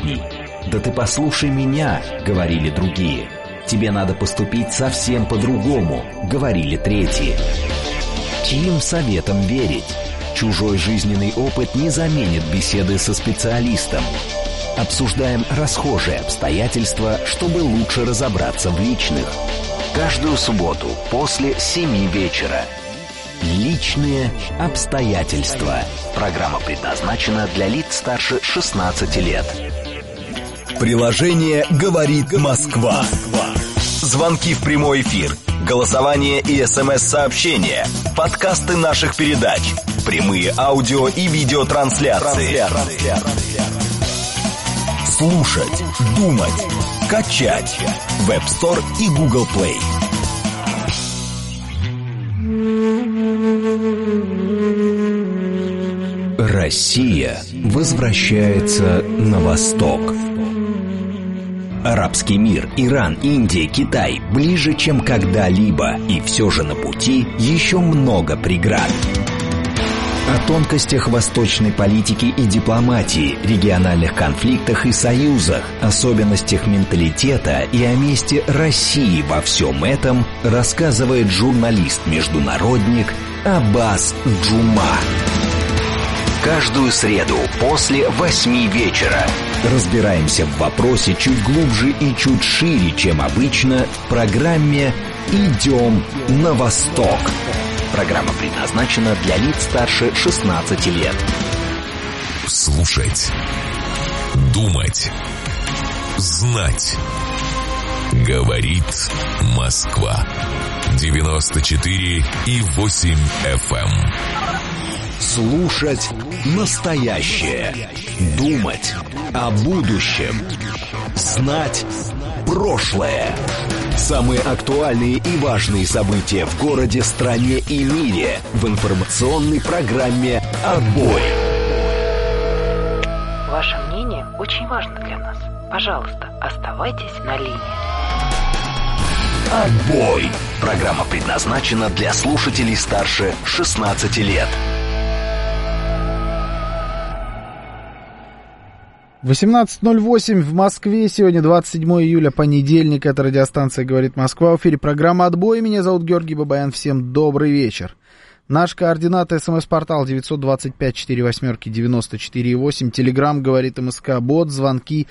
последний. «Да ты послушай меня», — говорили другие. «Тебе надо поступить совсем по-другому», — говорили третьи. Чьим советам верить? Чужой жизненный опыт не заменит беседы со специалистом. Обсуждаем расхожие обстоятельства, чтобы лучше разобраться в личных. Каждую субботу после 7 вечера. Личные обстоятельства. Программа предназначена для лиц старше 16 лет. Приложение «Говорит Москва». Звонки в прямой эфир, голосование и СМС-сообщения, подкасты наших передач, прямые аудио и видеотрансляции. Слушать, думать, качать. В App Store и Google Play. Россия возвращается на восток. Арабский мир, Иран, Индия, Китай ближе, чем когда-либо, и все же на пути еще много преград. О тонкостях восточной политики и дипломатии, региональных конфликтах и союзах, особенностях менталитета и о месте России во всем этом рассказывает журналист-международник Аббас Джума. Каждую среду после 8 вечера разбираемся в вопросе чуть глубже и чуть шире, чем обычно, в программе «Идем на восток». Программа предназначена для лиц старше 16 лет. Слушать, думать, знать. Говорит Москва. 94,8 FM. Слушать настоящее. Думать о будущем. Знать прошлое. Самые актуальные и важные события в городе, стране и мире в информационной программе «Отбой». Ваше мнение очень важно для нас. Пожалуйста, оставайтесь на линии. «Отбой». Программа предназначена для слушателей старше 16 лет. 18:08 в Москве. Сегодня 27 июля, понедельник. Это радиостанция «Говорит Москва». В эфире программа «Отбой». Меня зовут Георгий Бабаян. Всем добрый вечер. Наш координат — СМС-портал 925-48-94-8. Телеграм «Говорит МСК», бот, звонки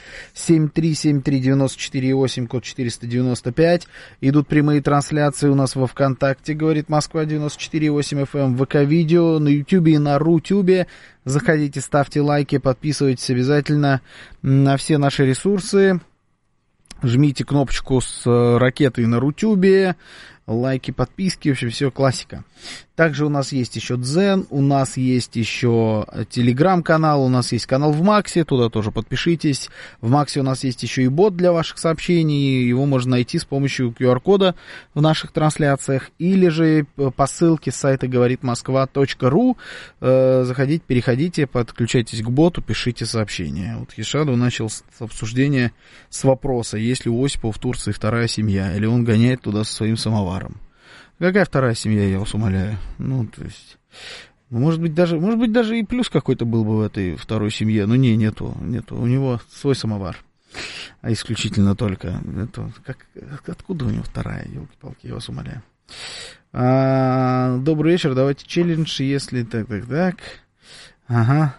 7373948, код 495. Идут прямые трансляции у нас во ВКонтакте «Говорит Москва», 94,8 FM, ВК-видео, на Ютьюбе и на Рутюбе. Заходите, ставьте лайки, подписывайтесь обязательно на все наши ресурсы. Жмите кнопочку с ракетой на Рутюбе. Лайки, подписки, в общем, все классика. Также у нас есть еще Дзен, у нас есть еще Телеграм-канал, у нас есть канал в Максе, туда тоже подпишитесь. В Максе у нас есть еще и бот для ваших сообщений, его можно найти с помощью QR-кода в наших трансляциях, или же по ссылке с сайта говоритмосква.ру. Заходите, переходите, подключайтесь к боту, пишите сообщения. Вот Ешаду начал с обсуждения с вопроса, есть ли у Осипова в Турции вторая семья, или он гоняет туда со своим самоваром. Какая вторая семья, я вас умоляю? Ну, то есть, может быть, даже и плюс какой-то был бы в этой второй семье, но нету. У него свой самовар, а исключительно только. Откуда у него вторая, елки-палки, я вас умоляю. Добрый вечер, давайте челлендж, если так. Ага.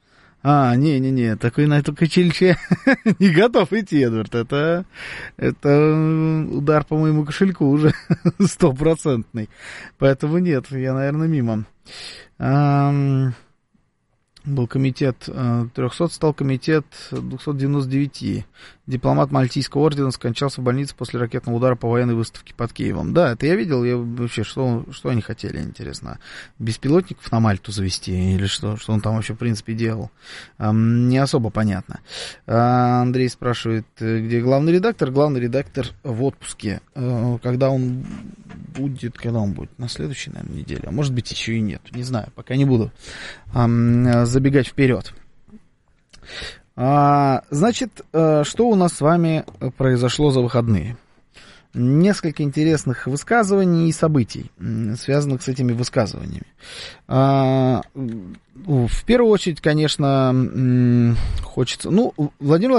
Не, на такой челлендж я не готов идти, Эдвард. Это удар по моему кошельку уже 100%. Поэтому нет, я, наверное, мимо. Был комитет 300, стал комитет 299. Дипломат Мальтийского ордена скончался в больнице после ракетного удара по военной выставке под Киевом. Да, это я видел. Вообще, что они хотели, интересно? Беспилотников на Мальту завести? Или что он там вообще, в принципе, делал? Не особо понятно. Андрей спрашивает, где главный редактор? Главный редактор в отпуске. Когда он будет? На следующей, наверное, неделе. А может быть, еще и нет. Не знаю, пока не буду забегать вперед. Значит, что у нас с вами произошло за выходные? Несколько интересных высказываний и событий, связанных с этими высказываниями. В первую очередь, конечно, хочется... Владимир